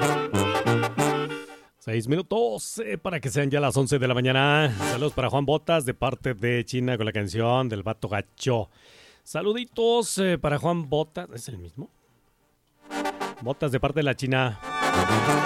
6 minutos para que sean ya las 11 de la mañana. Saludos para Juan Botas de parte de China con la canción del Vato Gacho. Saluditos para Juan Botas. ¿Es el mismo? Botas de parte de la China.